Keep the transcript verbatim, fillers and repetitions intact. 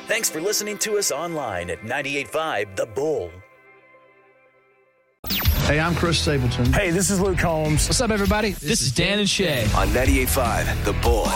Thanks for listening to us online at ninety-eight point five The Bull. Hey, I'm Chris Stapleton. Hey, this is Luke Combs. What's up, everybody? This, this is Dan and Shay. On ninety-eight point five The Bull.